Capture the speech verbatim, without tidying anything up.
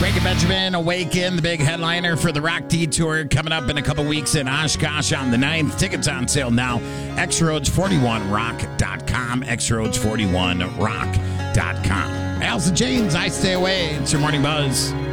Breaking Benjamin, Awaken, the big headliner for the Rock Detour coming up in a couple weeks in Oshkosh on the ninth. Tickets on sale now. x roads forty-one rock dot com. x roads forty-one rock dot com. Allison James, I Stay Away. It's your Morning Buzz.